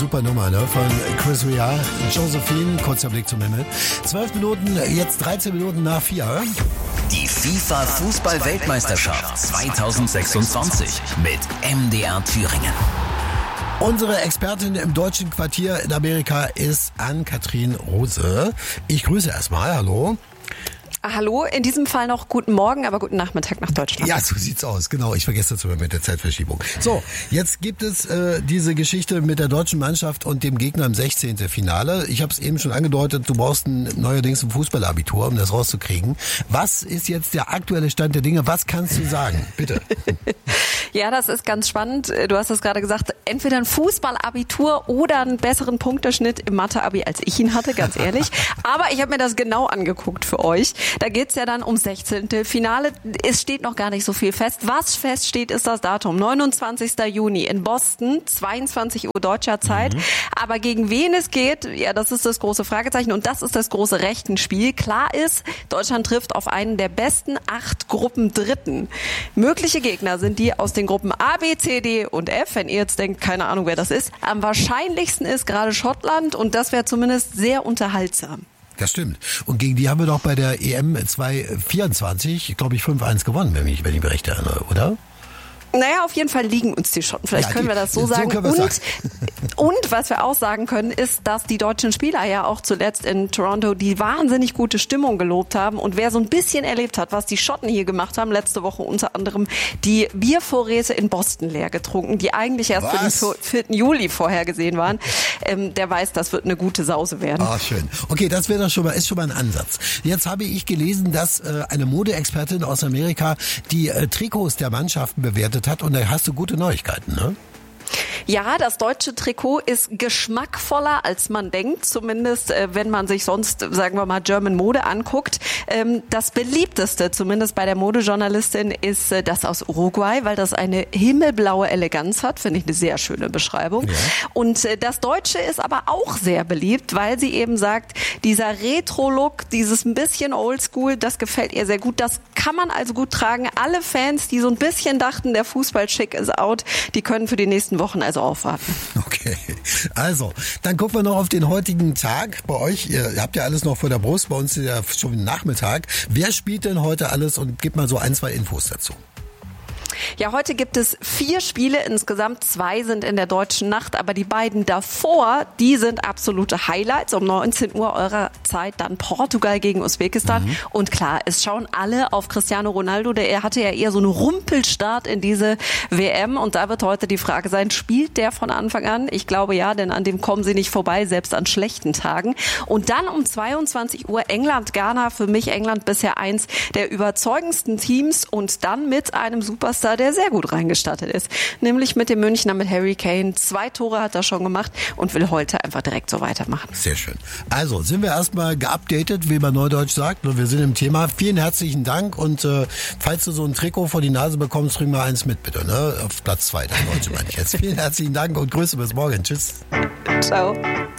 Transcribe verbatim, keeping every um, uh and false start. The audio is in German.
super Nummer, ne? Von Chris Rea, Josephine, kurzer Blick zum Himmel. Zwölf Minuten, jetzt dreizehn Minuten nach vier. Die FIFA-Fußball-Weltmeisterschaft zweitausendsechsundzwanzig mit M D R Thüringen. Unsere Expertin im deutschen Quartier in Amerika ist Ann-Kathrin Rose. Ich grüße erstmal, hallo. Hallo, in diesem Fall noch guten Morgen, aber guten Nachmittag nach Deutschland. Ja, so sieht's aus, genau. Ich vergesse das immer mit der Zeitverschiebung. So, jetzt gibt es äh, diese Geschichte mit der deutschen Mannschaft und dem Gegner im sechzehnten Finale. Ich habe es eben schon angedeutet, du brauchst ein, neuerdings ein Fußballabitur, um das rauszukriegen. Was ist jetzt der aktuelle Stand der Dinge? Was kannst du sagen? Bitte. Ja, das ist ganz spannend. Du hast es gerade gesagt, entweder ein Fußballabitur oder einen besseren Punkteschnitt im Mathe-Abi, als ich ihn hatte, ganz ehrlich. Aber ich habe mir das genau angeguckt für euch. Da geht's ja dann ums sechzehnte Finale. Es steht noch gar nicht so viel fest. Was feststeht, ist das Datum. neunundzwanzigsten Juni in Boston, zweiundzwanzig Uhr deutscher Zeit. Mhm. Aber gegen wen es geht, ja, das ist das große Fragezeichen. Und das ist das große Rechenspiel. Klar ist, Deutschland trifft auf einen der besten acht Gruppen Dritten. Mögliche Gegner sind die aus den Gruppen A, B, C, D und F. Wenn ihr jetzt denkt, keine Ahnung, wer das ist. Am wahrscheinlichsten ist gerade Schottland und das wäre zumindest sehr unterhaltsam. Das stimmt. Und gegen die haben wir doch bei der E M zweitausendvierundzwanzig, glaube ich, fünf eins gewonnen, wenn ich, wenn ich mich recht erinnere, oder? Naja, auf jeden Fall liegen uns die Schotten. Vielleicht ja, können wir das so, so sagen. Und, sagen. und was wir auch sagen können, ist, dass die deutschen Spieler ja auch zuletzt in Toronto die wahnsinnig gute Stimmung gelobt haben. Und wer so ein bisschen erlebt hat, was die Schotten hier gemacht haben, letzte Woche unter anderem die Biervorräte in Boston leer getrunken, die eigentlich erst was? für den vierten Juli vorhergesehen waren, ähm, der weiß, das wird eine gute Sause werden. Ah, schön. Okay, das wäre doch schon mal, ist schon mal ein Ansatz. Jetzt habe ich gelesen, dass äh, eine Modeexpertin aus Amerika die äh, Trikots der Mannschaften bewertet hat und da hast du gute Neuigkeiten, ne? Ja, das deutsche Trikot ist geschmackvoller, als man denkt, zumindest äh, wenn man sich sonst, sagen wir mal, German Mode anguckt. Ähm, das beliebteste, zumindest bei der Modejournalistin, ist äh, das aus Uruguay, weil das eine himmelblaue Eleganz hat, finde ich eine sehr schöne Beschreibung. Ja. Und äh, das deutsche ist aber auch sehr beliebt, weil sie eben sagt, dieser Retro-Look, dieses ein bisschen Oldschool, das gefällt ihr sehr gut. Das kann man also gut tragen. Alle Fans, die so ein bisschen dachten, der Fußball-Schick ist out, die können für die nächsten Wochen also aufwarten. Okay, also, dann gucken wir noch auf den heutigen Tag. Bei euch, ihr habt ja alles noch vor der Brust, bei uns ist ja schon Nachmittag. Wer spielt denn heute alles und gib mal so ein, zwei Infos dazu. Ja, heute gibt es vier Spiele, insgesamt zwei sind in der deutschen Nacht, aber die beiden davor, die sind absolute Highlights. Um neunzehn Uhr eurer Zeit dann Portugal gegen Usbekistan. Mhm. Und klar, es schauen alle auf Cristiano Ronaldo, der er hatte ja eher so einen Rumpelstart in diese W M und da wird heute die Frage sein, spielt der von Anfang an? Ich glaube ja, denn an dem kommen sie nicht vorbei, selbst an schlechten Tagen. Und dann um zweiundzwanzig Uhr England-Ghana, für mich England bisher eins der überzeugendsten Teams und dann mit einem Superstar, der sehr gut reingestartet ist. Nämlich mit dem Münchner, mit Harry Kane. Zwei Tore hat er schon gemacht und will heute einfach direkt so weitermachen. Sehr schön. Also sind wir erstmal geupdatet, wie man neudeutsch sagt. Wir sind im Thema. Vielen herzlichen Dank und äh, falls du so ein Trikot vor die Nase bekommst, bring mal eins mit, bitte. Ne? Auf Platz zwei, das Deutsche meine ich jetzt. Vielen herzlichen Dank und Grüße bis morgen. Tschüss. Ciao.